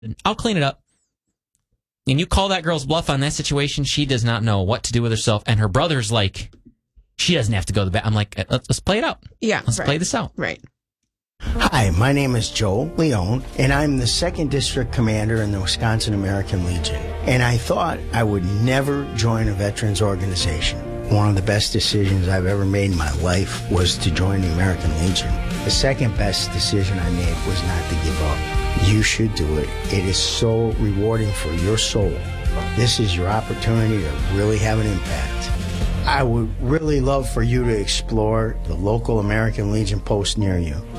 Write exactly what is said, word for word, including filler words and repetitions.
I'll clean it up. And you call that girl's bluff on that situation, she does not know what to do with herself. And her brother's like, she doesn't have to go to the bathroom. I'm like, let's, let's play it out. Yeah, Let's right. play this out. Right. Hi, my name is Joe Leone, and I'm the second district commander in the Wisconsin American Legion. And I thought I would never join a veterans organization. One of the best decisions I've ever made in my life was to join the American Legion. The second best decision I made was not to give up. You should do it. It is so rewarding for your soul. This is your opportunity to really have an impact. I would really love for you to explore the local American Legion post near you.